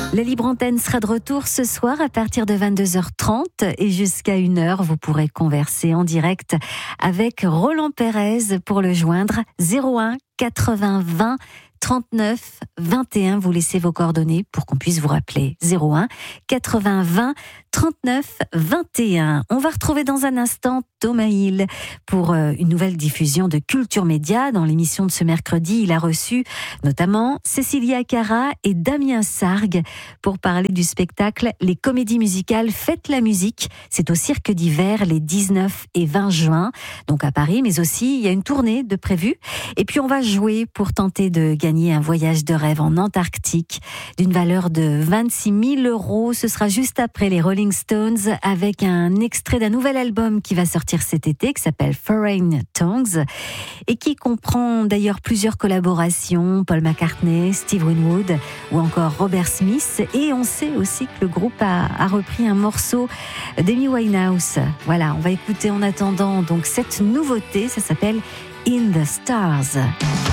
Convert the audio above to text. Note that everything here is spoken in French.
La Libre Antenne sera de retour ce soir à partir de 22h30 et jusqu'à 1h. Vous pourrez converser en direct avec Roland Pérez pour le joindre 01 80 20 39 21. Vous laissez vos coordonnées pour qu'on puisse vous rappeler. 01 80 20 39 21. On va retrouver dans un instant Thomas Hill pour une nouvelle diffusion de Culture Média. Dans l'émission de ce mercredi, il a reçu notamment Cécilia Cara et Damien Sargue pour parler du spectacle Les Comédies Musicales Faites la Musique. C'est au Cirque d'Hiver les 19 et 20 juin, donc à Paris, mais aussi il y a une tournée de prévue. Et puis on va jouer pour tenter de gagner un voyage de rêve en Antarctique d'une valeur de 26 000 €. Ce sera juste après les Rolling Stones avec un extrait d'un nouvel album qui va sortir cet été qui s'appelle Foreign Tongues et qui comprend d'ailleurs plusieurs collaborations, Paul McCartney, Steve Winwood ou encore Robert Smith. Et on sait aussi que le groupe a repris un morceau d'Amy Winehouse. Voilà, on va écouter en attendant donc cette nouveauté, ça s'appelle In the Stars.